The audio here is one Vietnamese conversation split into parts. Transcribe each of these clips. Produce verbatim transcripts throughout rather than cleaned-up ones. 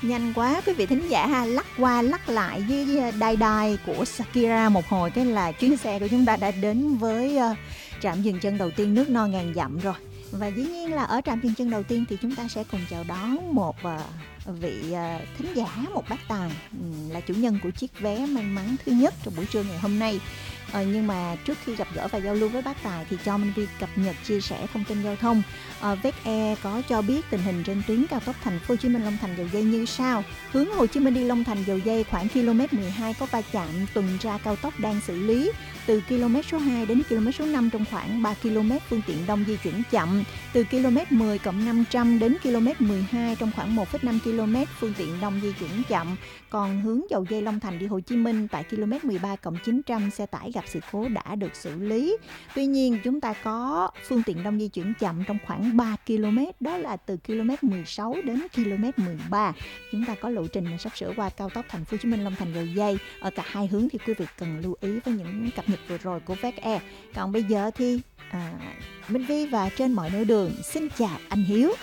Nhanh quá quý vị thính giả ha, lắc qua lắc lại với đai đai của Shakira một hồi cái là chuyến xe của chúng ta đã đến với uh, trạm dừng chân đầu tiên nước non ngàn dặm rồi. Và dĩ nhiên là ở trạm dừng chân đầu tiên thì chúng ta sẽ cùng chào đón một uh, vị uh, thính giả, một bác tài um, là chủ nhân của chiếc vé may mắn thứ nhất trong buổi trưa ngày hôm nay. Ờ, nhưng mà trước khi gặp gỡ và giao lưu với bác Tài thì cho Minh Vi cập nhật chia sẻ thông tin giao thông. ờ, vê kép e có cho biết tình hình trên tuyến cao tốc Thành phố Hồ Chí Minh Long Thành Dầu Giây như sau. Hướng Hồ Chí Minh đi Long Thành Dầu Giây khoảng ki-lô mét mười hai có va chạm tuần tra cao tốc đang xử lý. Từ km số hai đến km số năm trong khoảng ba ki-lô mét phương tiện đông di chuyển chậm. Từ km mười cộng năm trăm đến km mười hai trong khoảng một phẩy năm ki lô mét phương tiện đông di chuyển chậm. Còn hướng Dầu Giây Long Thành đi Hồ Chí Minh tại km mười ba cộng chín trăm xe tải gặp sự cố đã được xử lý. Tuy nhiên chúng ta có phương tiện đông di chuyển chậm trong khoảng ba ki lô mét, đó là từ km mười sáu đến km mười ba. Chúng ta có lộ trình là sắp sửa qua cao tốc Thành phố Hồ Chí Minh Long Thành Dầu Giây. Ở cả hai hướng thì quý vị cần lưu ý với những cập nhật vừa rồi của vê kép e. Còn bây giờ thì à, Minh Vi và trên mọi nẻo đường xin chào anh Hiếu.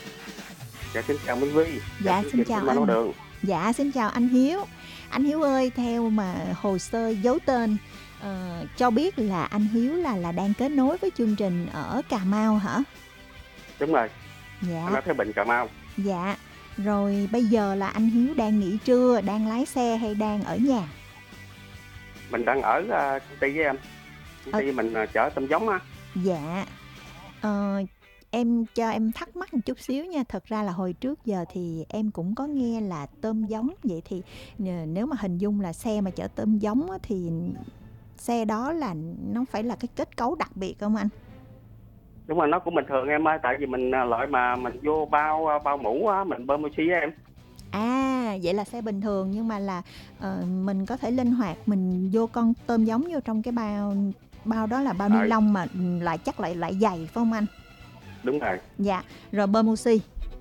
Dạ xin chào Minh Vi. Dạ, dạ xin chào anh. Đường. Dạ xin chào anh Hiếu. Anh Hiếu ơi, theo mà hồ sơ giấu tên uh, cho biết là anh Hiếu là là đang kết nối với chương trình ở Cà Mau hả? Đúng rồi. Dạ. Anh ở Thái Bình, Cà Mau. Dạ. Rồi bây giờ là anh Hiếu đang nghỉ trưa, đang lái xe hay đang ở nhà? Mình đang ở uh, công ty với em. Công ty ờ... mình uh, chở tôm giống á. Dạ. Ờ, em cho em thắc mắc một chút xíu nha. Thật ra là hồi trước giờ thì em cũng có nghe là tôm giống. Vậy thì nếu mà hình dung là xe mà chở tôm giống á, thì xe đó là nó phải là cái kết cấu đặc biệt không anh? Đúng rồi, nó cũng bình thường em ơi. Tại vì mình loại mà mình vô bao bao mũ á, mình bơm oxy á em. À, vậy là xe bình thường nhưng mà là uh, mình có thể linh hoạt mình vô con tôm giống vô trong cái bao bao đó là bao ni lông mà lại chắc lại lại dày phải không anh? Đúng rồi. Dạ, rồi bơm oxy.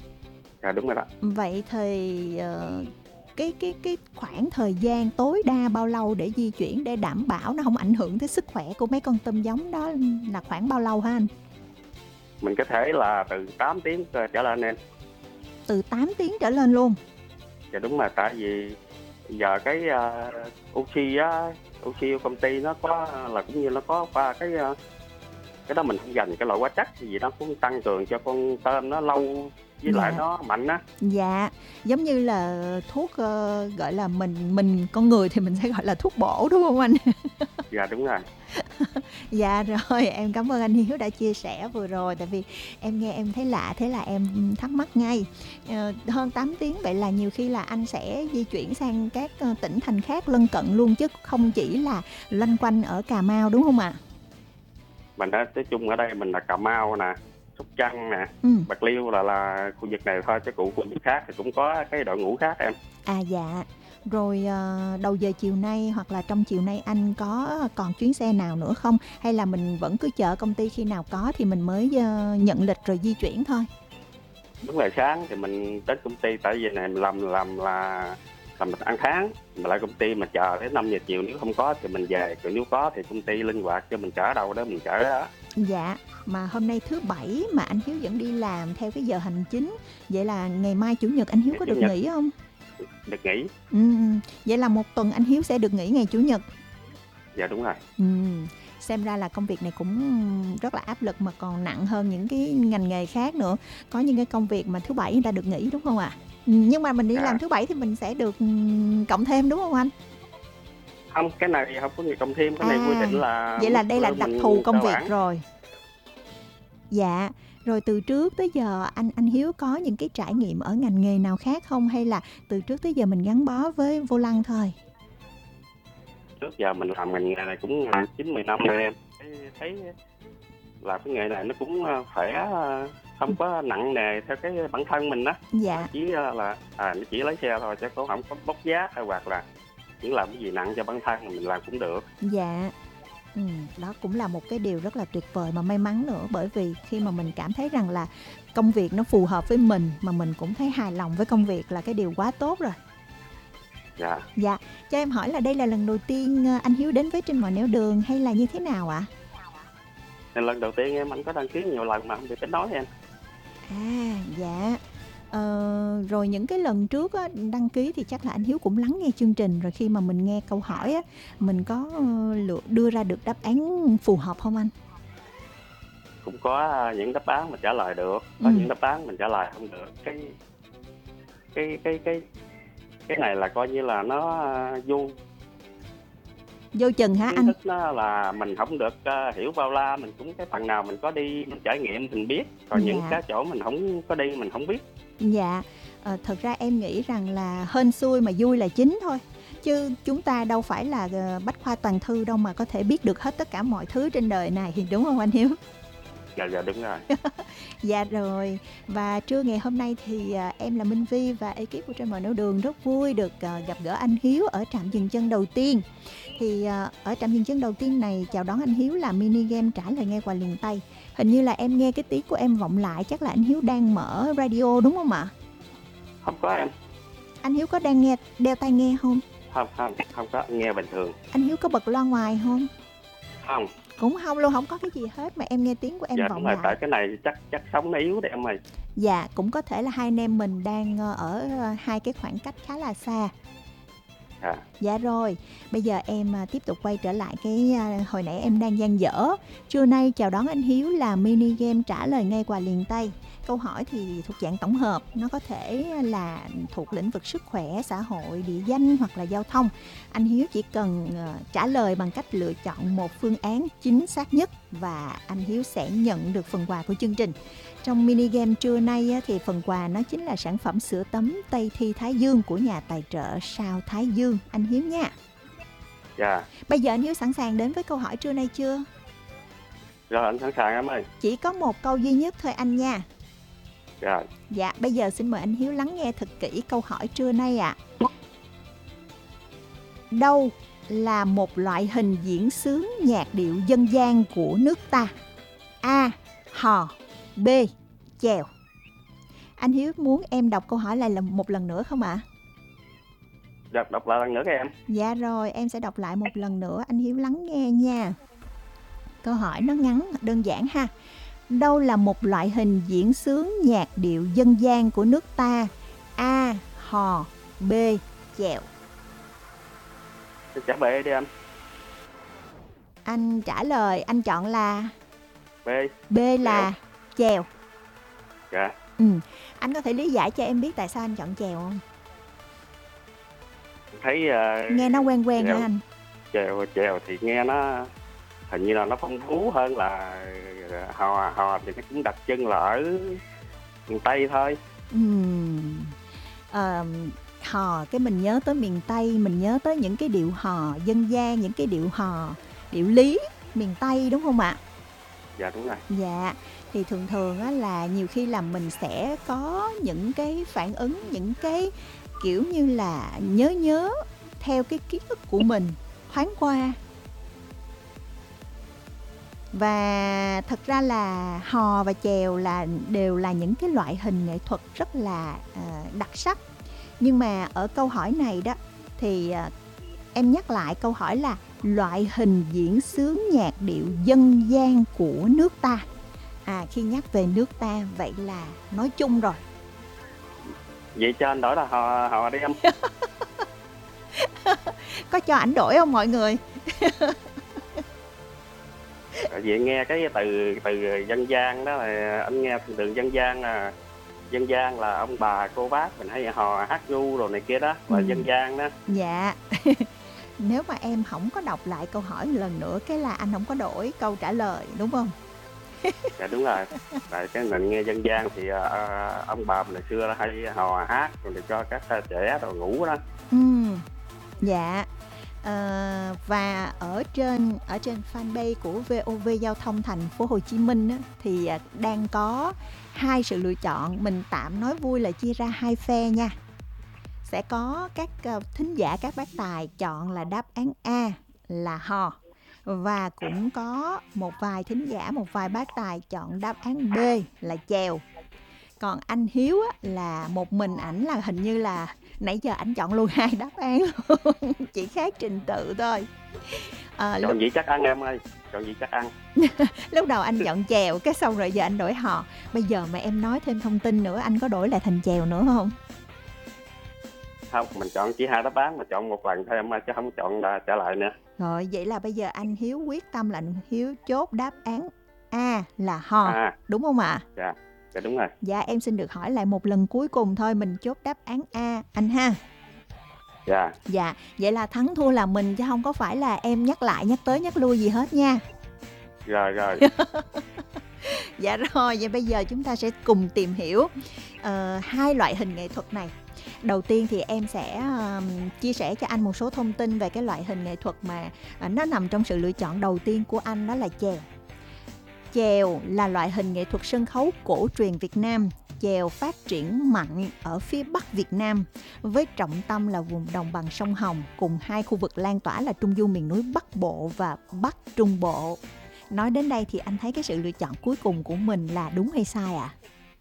Dạ đúng rồi đó. Vậy thì uh, cái cái cái khoảng thời gian tối đa bao lâu để di chuyển để đảm bảo nó không ảnh hưởng tới sức khỏe của mấy con tôm giống đó là khoảng bao lâu hả anh? Mình có thể là từ tám tiếng trở lên em. Từ tám tiếng trở lên luôn. Dạ đúng rồi, tại vì giờ cái uh, oxy á, oxy của công ty nó có là cũng như nó có qua cái uh, cái đó mình không dành cái loại hóa chất gì đó cũng tăng cường cho con tôm nó lâu với dạ. lại nó mạnh á. Dạ, giống như là thuốc uh, gọi là mình mình con người thì mình sẽ gọi là thuốc bổ đúng không anh? Dạ đúng rồi. Dạ rồi, em cảm ơn anh Hiếu đã chia sẻ vừa rồi. Tại vì em nghe em thấy lạ, thế là em thắc mắc ngay. ờ, Hơn tám tiếng, vậy là nhiều khi là anh sẽ di chuyển sang các tỉnh thành khác lân cận luôn, chứ không chỉ là loanh quanh ở Cà Mau đúng không ạ? À? Mình nói chung ở đây mình là Cà Mau nè, Sóc Trăng nè, ừ. Bạc Liêu là là khu vực này thôi, chứ cụ khu vực khác thì cũng có cái đội ngũ khác em. À dạ. Rồi đầu giờ chiều nay hoặc là trong chiều nay anh có còn chuyến xe nào nữa không? Hay là mình vẫn cứ chờ công ty khi nào có thì mình mới nhận lịch rồi di chuyển thôi? Đúng là sáng thì mình đến công ty, tại vì này mình làm làm là làm mình ăn tháng, mà lại công ty mà chờ đến năm giờ chiều, nếu không có thì mình về, còn nếu có thì công ty linh hoạt cho mình chở đâu đó mình chở đó. Dạ, mà hôm nay thứ bảy mà anh Hiếu vẫn đi làm theo cái giờ hành chính, vậy là ngày mai chủ nhật anh Hiếu có được Nhật. nghỉ không? Được nghỉ. Ừ, vậy là một tuần anh Hiếu sẽ được nghỉ ngày chủ nhật. Dạ đúng rồi. Ừ, xem ra là công việc này cũng rất là áp lực mà còn nặng hơn những cái ngành nghề khác nữa. Có những cái công việc mà thứ bảy người ta được nghỉ đúng không ạ? À? Nhưng mà mình đi à. làm thứ bảy thì mình sẽ được cộng thêm đúng không anh? Không, cái này thì không có gì cộng thêm, cái này à, quy định là... Vậy là đây là đặc thù công việc rồi. Dạ. Rồi từ trước tới giờ anh anh Hiếu có những cái trải nghiệm ở ngành nghề nào khác không, hay là từ trước tới giờ mình gắn bó với vô lăng thôi? Trước giờ mình làm ngành nghề này cũng chín mười năm rồi em. Thấy là cái nghề này nó cũng khỏe, không có nặng nề theo cái bản thân mình đó. Dạ. Chỉ là à, nó chỉ lấy xe thôi chứ cũng không có bốc vác hay hoặc là những làm cái gì nặng cho bản thân mình làm cũng được. Dạ. Ừ, đó cũng là một cái điều rất là tuyệt vời mà may mắn nữa, bởi vì khi mà mình cảm thấy rằng là công việc nó phù hợp với mình mà mình cũng thấy hài lòng với công việc là cái điều quá tốt rồi. Dạ. Dạ, cho em hỏi là đây là lần đầu tiên anh Hiếu đến với Trên Mọi Nẻo Đường hay là như thế nào ạ? À? Lần đầu tiên em anh có đăng ký nhiều lần mà không được kết nối em. À, dạ. Ờ, rồi những cái lần trước á, đăng ký thì chắc là anh Hiếu cũng lắng nghe chương trình, rồi khi mà mình nghe câu hỏi á, mình có ờ, lựa đưa ra được đáp án phù hợp không anh? Cũng có những đáp án mình trả lời được, có Ừ. những đáp án mình trả lời không được. Cái cái cái cái cái này là coi như là nó à, vô Vô chừng hả kiến anh? thức, nó là mình không được à, hiểu bao la. Mình cũng cái phần nào mình có đi mình trải nghiệm mình biết, còn những Dạ. cái chỗ mình không có đi mình không biết. Dạ, ờ, thật ra em nghĩ rằng là hên xui mà vui là chính thôi. Chứ chúng ta đâu phải là ờ, bách khoa toàn thư đâu mà có thể biết được hết tất cả mọi thứ trên đời này, đúng không anh Hiếu? Dạ dạ đúng rồi. Dạ rồi, và trưa ngày hôm nay thì à, em là Minh Vi và ekip của Trên Mọi Nẻo Đường rất vui được à, gặp gỡ anh Hiếu ở trạm dừng chân đầu tiên. Thì à, ở trạm dừng chân đầu tiên này chào đón anh Hiếu là mini game trả lời nghe qua liền tay. Hình như là em nghe cái tiếng của em vọng lại, chắc là anh Hiếu đang mở radio đúng không ạ? Không có em. Anh Hiếu có đang nghe đeo tai nghe không? Không không không có, nghe bình thường. Anh Hiếu có bật loa ngoài không? Không. Cũng không luôn, không có cái gì hết mà em nghe tiếng của em Dạ vọng đúng rồi, tại lại. cái này chắc chắc sóng nó yếu đấy em ơi. Dạ, cũng có thể là hai anh em mình đang ờ, ở ờ, hai cái khoảng cách khá là xa. À, Dạ rồi, bây giờ em à, tiếp tục quay trở lại cái à, hồi nãy em đang dang dở. Trưa nay chào đón anh Hiếu là mini game trả lời ngay qua liền tay. Câu hỏi thì thuộc dạng tổng hợp, nó có thể là thuộc lĩnh vực sức khỏe, xã hội, địa danh hoặc là giao thông. Anh Hiếu chỉ cần à, trả lời bằng cách lựa chọn một phương án chính xác nhất và anh Hiếu sẽ nhận được phần quà của chương trình. Trong mini game trưa nay á, thì phần quà nó chính là sản phẩm sữa tắm Tây Thi Thái Dương của nhà tài trợ Sao Thái Dương, anh Hiếu nha. dạ. Bây giờ anh Hiếu sẵn sàng đến với câu hỏi trưa nay chưa? Rồi anh sẵn sàng em ơi. Chỉ có một câu duy nhất thôi anh nha. Rồi. Dạ, bây giờ xin mời anh Hiếu lắng nghe thật kỹ câu hỏi trưa nay ạ. À. Đâu là một loại hình diễn xướng nhạc điệu dân gian của nước ta? A. Hò. B. Chèo. Anh Hiếu muốn em đọc câu hỏi lại là một lần nữa không ạ? À? Đọc, đọc lại lần nữa các em. Dạ rồi, em sẽ đọc lại một lần nữa, anh Hiếu lắng nghe nha. Câu hỏi nó ngắn, đơn giản ha. Đâu là một loại hình diễn xướng nhạc điệu dân gian của nước ta? A. Hò. B. Chèo. Trả B đi em. Anh trả lời, anh chọn là B. B là chèo. Dạ. Ừ. Anh có thể lý giải cho em biết tại sao anh chọn chèo không? Thấy uh, nghe nó quen quen chèo, hả anh? Chèo chèo thì nghe nó hình như là nó phong phú hơn là hò. Hò thì nó cũng đặc trưng là ở miền Tây thôi. Uhm. Uh, hò cái mình nhớ tới miền Tây, mình nhớ tới những cái điệu hò dân gian, những cái điệu hò điệu lý miền Tây đúng không ạ? Dạ đúng rồi. Dạ, thì thường thường á, là nhiều khi là mình sẽ có những cái phản ứng, những cái kiểu như là nhớ nhớ theo cái ký ức của mình thoáng qua. Và thật ra là hò và chèo là đều là những cái loại hình nghệ thuật rất là uh, đặc sắc. Nhưng mà ở câu hỏi này đó thì uh, em nhắc lại câu hỏi là loại hình diễn xướng nhạc điệu dân gian của nước ta. À, khi nhắc về nước ta vậy là nói chung rồi. Vậy cho anh đổi là hò, hò đi em. Có cho ảnh đổi không mọi người? Vậy nghe cái từ từ dân gian đó là anh nghe từ dân gian là dân gian là ông bà cô bác mình hay hò hát ru rồi này kia đó là ừ. dân gian đó. Dạ. Nếu mà em không có đọc lại câu hỏi một lần nữa cái là anh không có đổi câu trả lời đúng không? Dạ đúng rồi. Tại cái mình nghe dân gian thì uh, ông bà mình xưa hay hò hát rồi để cho các trẻ rồi ngủ đó. Ừ. Dạ. Uh, và ở trên ở trên fanpage của vê o vê Giao thông Thành phố Hồ Chí Minh á, thì đang có hai sự lựa chọn, mình tạm nói vui là chia ra hai phe nha. Sẽ có các uh, thính giả, các bác tài chọn là đáp án A là hò, và cũng có một vài thính giả, một vài bác tài chọn đáp án B là chèo. Còn anh Hiếu á, là một mình ảnh là hình như là nãy giờ ảnh chọn luôn hai đáp án luôn. Chỉ khác trình tự thôi. À, chọn lúc... gì chắc ăn em ơi, chọn gì chắc ăn. Lúc đầu anh chọn chèo, cái xong rồi giờ anh đổi hò. Bây giờ mà em nói thêm thông tin nữa, anh có đổi lại thành chèo nữa không? Không, mình chọn chỉ hai đáp án, mà chọn một lần thôi em ơi, chứ không chọn là trả lại nữa. Rồi, vậy là bây giờ anh Hiếu quyết tâm là anh Hiếu chốt đáp án A là hò, À, đúng không ạ? dạ, dạ đúng rồi. Dạ, em xin được hỏi lại một lần cuối cùng thôi, mình chốt đáp án A anh ha. Dạ, Dạ, vậy là thắng thua là mình chứ không có phải là em nhắc lại, nhắc tới, nhắc lui gì hết nha. rồi rồi. Dạ rồi, vậy bây giờ chúng ta sẽ cùng tìm hiểu ờ, hai loại hình nghệ thuật này. Đầu tiên thì em sẽ um, chia sẻ cho anh một số thông tin về cái loại hình nghệ thuật mà uh, nó nằm trong sự lựa chọn đầu tiên của anh, đó là chèo. Chèo là loại hình nghệ thuật sân khấu cổ truyền Việt Nam. Chèo phát triển mạnh ở phía Bắc Việt Nam với trọng tâm là vùng đồng bằng sông Hồng cùng hai khu vực lan tỏa là Trung du miền núi Bắc Bộ và Bắc Trung Bộ. Nói đến đây thì anh thấy cái sự lựa chọn cuối cùng của mình là đúng hay sai ạ? À?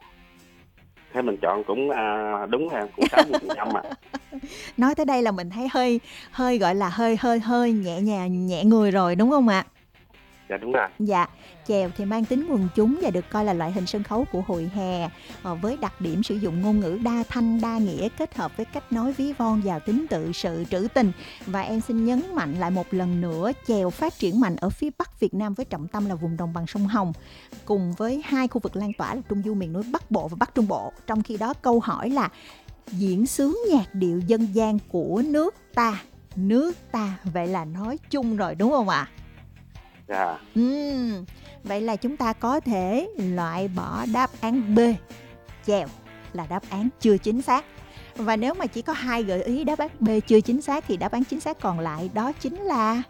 Thế mình chọn cũng à, đúng ha, cũng tám mươi phần trăm mà. Nói tới đây là mình thấy hơi hơi gọi là hơi hơi hơi nhẹ nhàng nhẹ người rồi đúng không ạ? Dạ đúng rồi. Dạ, chèo thì mang tính quần chúng và được coi là loại hình sân khấu của hội hè với đặc điểm sử dụng ngôn ngữ đa thanh đa nghĩa kết hợp với cách nói ví von vào tính tự sự trữ tình. Và em xin nhấn mạnh lại một lần nữa, chèo phát triển mạnh ở phía Bắc Việt Nam với trọng tâm là vùng đồng bằng sông Hồng cùng với hai khu vực lan tỏa là Trung du miền núi Bắc Bộ và Bắc Trung Bộ. Trong khi đó câu hỏi là diễn xướng nhạc điệu dân gian của nước ta, nước ta, vậy là nói chung rồi đúng không ạ? À? Dạ. Uhm, vậy là chúng ta có thể loại bỏ đáp án B, chèo là đáp án chưa chính xác. Và nếu mà chỉ có hai gợi ý đáp án B chưa chính xác thì đáp án chính xác còn lại đó chính là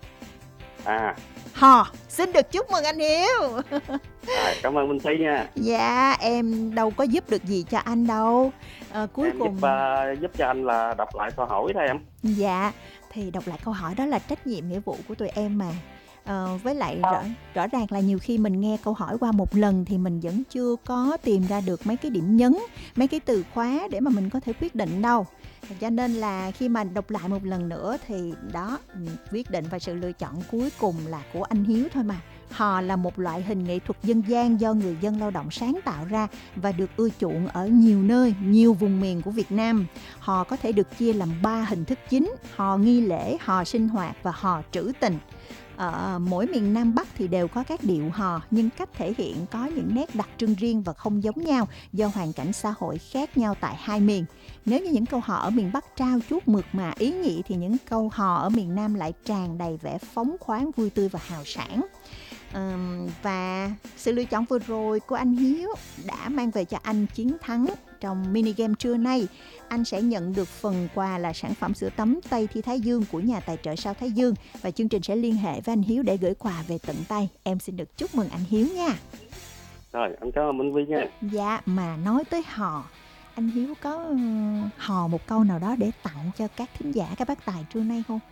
À, hò. Xin được chúc mừng anh Hiếu. à, cảm ơn Minh Thúy nha. Dạ, em đâu có giúp được gì cho anh đâu. À, cuối em cùng giúp, uh, giúp cho anh là đọc lại câu hỏi thôi em. Dạ, thì đọc lại câu hỏi đó là trách nhiệm nghĩa vụ của tụi em mà. Ờ, với lại rõ, rõ ràng là nhiều khi mình nghe câu hỏi qua một lần thì mình vẫn chưa có tìm ra được mấy cái điểm nhấn, mấy cái từ khóa để mà mình có thể quyết định đâu. Cho nên là khi mà đọc lại một lần nữa thì đó, quyết định và sự lựa chọn cuối cùng là của anh Hiếu thôi mà. Hò là một loại hình nghệ thuật dân gian do người dân lao động sáng tạo ra và được ưa chuộng ở nhiều nơi, nhiều vùng miền của Việt Nam. Hò có thể được chia làm ba hình thức chính: hò nghi lễ, hò sinh hoạt và hò trữ tình. Ở mỗi miền Nam Bắc thì đều có các điệu hò, nhưng cách thể hiện có những nét đặc trưng riêng và không giống nhau do hoàn cảnh xã hội khác nhau tại hai miền. Nếu như những câu hò ở miền Bắc trao chuốt mượt mà ý nhị thì những câu hò ở miền Nam lại tràn đầy vẻ phóng khoáng, vui tươi và hào sảng. Um, và sự lựa chọn vừa rồi của anh Hiếu đã mang về cho anh chiến thắng trong mini game trưa nay. Anh sẽ nhận được phần quà là sản phẩm sữa tắm Tây Thi Thái Dương của nhà tài trợ Sao Thái Dương, và chương trình sẽ liên hệ với anh Hiếu để gửi quà về tận tay. Em xin được chúc mừng anh Hiếu nha. Rồi, anh cảm ơn Minh Vi nha. Dạ, mà nói tới hò, anh Hiếu có uh, hò một câu nào đó để tặng cho các thính giả, các bác tài trưa nay không?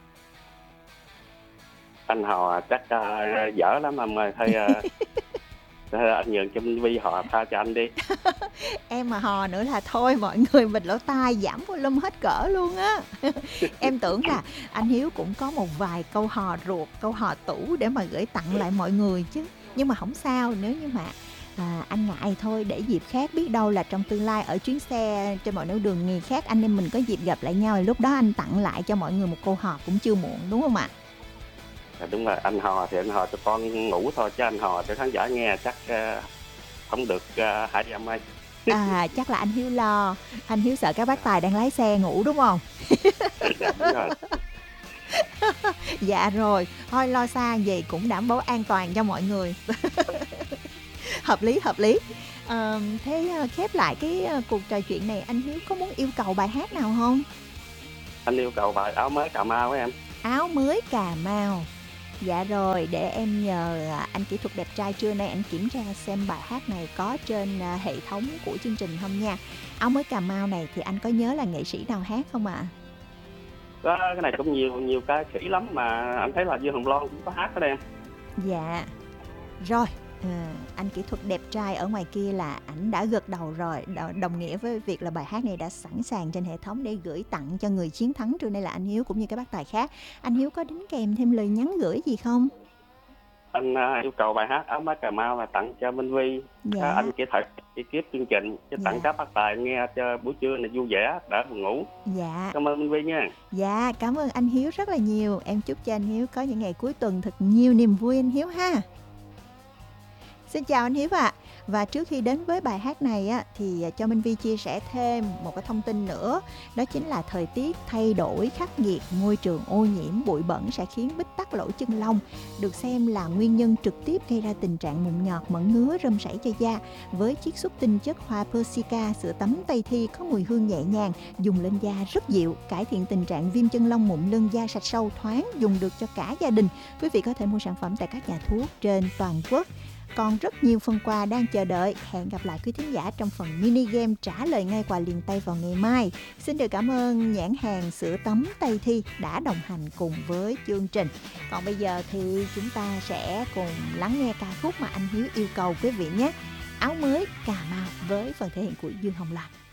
Anh hò chắc uh, dở lắm em ơi, thôi uh, thôi anh nhường cho Minh Vi hò tha cho anh đi. Em mà hò nữa là thôi mọi người bịt lỗ tai giảm volume hết cỡ luôn á. Em tưởng là anh Hiếu cũng có một vài câu hò ruột, câu hò tủ để mà gửi tặng lại mọi người chứ. Nhưng mà không sao, nếu như mà à, anh ngại thôi, để dịp khác, biết đâu là trong tương lai ở chuyến xe trên mọi nẻo đường nghề khác anh em mình có dịp gặp lại nhau thì lúc đó anh tặng lại cho mọi người một câu hò cũng chưa muộn, đúng không ạ? À, đúng rồi, anh hò thì anh hò cho con ngủ thôi, chứ anh hò cho khán giả nghe chắc uh, không được uh, hả em ơi. À, chắc là anh Hiếu lo, anh Hiếu sợ các bác tài đang lái xe ngủ đúng không? Dạ đúng rồi. Dạ rồi, thôi lo xa vậy cũng đảm bảo an toàn cho mọi người. Hợp lý, hợp lý. À, thế khép lại cái cuộc trò chuyện này, anh Hiếu có muốn yêu cầu bài hát nào không? Anh yêu cầu bài Áo Mới Cà Mau ấy em. Áo Mới Cà Mau. Dạ rồi, để em nhờ anh kỹ thuật đẹp trai trưa nay anh kiểm tra xem bài hát này có trên hệ thống của chương trình không nha. Áo Mới Cà Mau này thì anh có nhớ là nghệ sĩ nào hát không ạ? À? Có, cái này cũng nhiều nhiều ca sĩ lắm mà anh thấy là Dương Hồng Loan cũng có hát đó em. Dạ. Rồi, à, anh kỹ thuật đẹp trai ở ngoài kia là ảnh đã gật đầu rồi, đồng nghĩa với việc là bài hát này đã sẵn sàng trên hệ thống để gửi tặng cho người chiến thắng trưa nay là anh Hiếu cũng như các bác tài khác. Anh Hiếu có đính kèm thêm lời nhắn gửi gì không? anh à, yêu cầu bài hát Áo Má Cà Mau là tặng cho Minh Vi, Dạ. à, anh kỹ thuật ekip chương trình, cho tặng Dạ. các bác tài nghe cho buổi trưa này vui vẻ, đỡ buồn ngủ. Dạ. Cảm ơn Minh Vi nha. Dạ, cảm ơn anh Hiếu rất là nhiều. Em chúc cho anh Hiếu có những ngày cuối tuần thật nhiều niềm vui anh Hiếu ha. Xin chào anh Hiếu ạ. À. Và trước khi đến với bài hát này á, thì cho Minh Vi chia sẻ thêm một cái thông tin nữa. Đó chính là thời tiết thay đổi khắc nghiệt, môi trường ô nhiễm, bụi bẩn sẽ khiến bít tắc lỗ chân lông, được xem là nguyên nhân trực tiếp gây ra tình trạng mụn nhọt, mẩn ngứa, rơm sảy cho da. Với chiết xuất tinh chất hoa Persica, sữa tắm Tây Thi có mùi hương nhẹ nhàng, dùng lên da rất dịu, cải thiện tình trạng viêm chân lông, mụn lưng, da sạch sâu, thoáng, dùng được cho cả gia đình. Quý vị có thể mua sản phẩm tại các nhà thuốc trên toàn quốc. Còn rất nhiều phần quà đang chờ đợi. Hẹn gặp lại quý thính giả trong phần mini game trả lời ngay quà liền tay vào ngày mai. Xin được cảm ơn nhãn hàng sữa tắm Tây Thi đã đồng hành cùng với chương trình. Còn bây giờ thì chúng ta sẽ cùng lắng nghe ca khúc mà anh Hiếu yêu cầu quý vị nhé. Áo mới Cà Mau với phần thể hiện của Dương Hồng Loan.